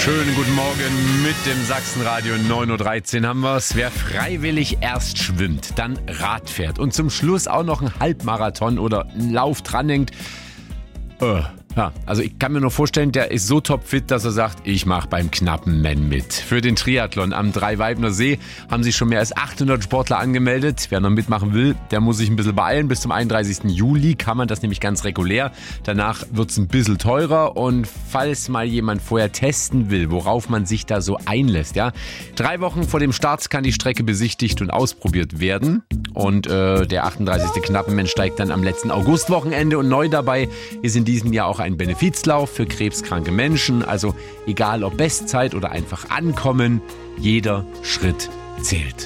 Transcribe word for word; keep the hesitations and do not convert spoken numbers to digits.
Schönen guten Morgen mit dem Sachsenradio. neun Uhr dreizehn haben wir es. Wer freiwillig erst schwimmt, dann Rad fährt und zum Schluss auch noch einen Halbmarathon oder einen Lauf dranhängt, äh, ja, also ich kann mir nur vorstellen, der ist so topfit, dass er sagt, ich mache beim knappen Man mit. Für den Triathlon am Dreiweibner See haben sich schon mehr als achthundert Sportler angemeldet. Wer noch mitmachen will, der muss sich ein bisschen beeilen. Bis zum einunddreißigsten Juli kann man das nämlich ganz regulär. Danach wird es ein bisschen teurer und falls mal jemand vorher testen will, worauf man sich da so einlässt, ja, drei Wochen vor dem Start kann die Strecke besichtigt und ausprobiert werden. Und äh, der achtunddreißigste Knappenmensch steigt dann am letzten Augustwochenende und neu dabei ist in diesem Jahr auch ein Benefizlauf für krebskranke Menschen. Also egal ob Bestzeit oder einfach ankommen, jeder Schritt zählt.